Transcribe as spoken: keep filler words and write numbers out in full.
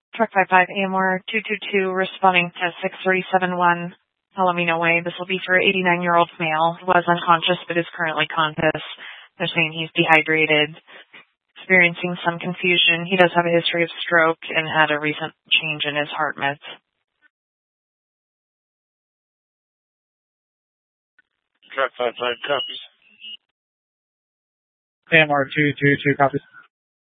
Truck five five A M R two two two responding to six three seven one Palomino Way. This will be for eighty-nine-year-old male who was unconscious but is currently conscious. They're saying he's dehydrated, experiencing some confusion. He does have a history of stroke and had a recent change in his heart meds. Truck five five copies. A M R two two two copies.